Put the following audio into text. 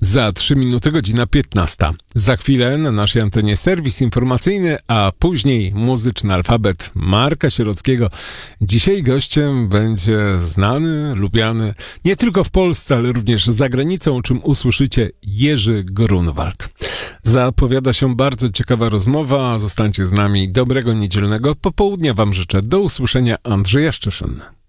Za 3 minuty godzina 15. Za chwilę na naszej antenie serwis informacyjny, a później muzyczny alfabet Marka Sierockiego. Dzisiaj gościem będzie znany, lubiany nie tylko w Polsce, ale również za granicą, o czym usłyszycie, Jerzy Grunwald. Zapowiada się bardzo ciekawa rozmowa. Zostańcie z nami. Dobrego niedzielnego popołudnia Wam życzę. Do usłyszenia, Andrzej Jaszczyszyn.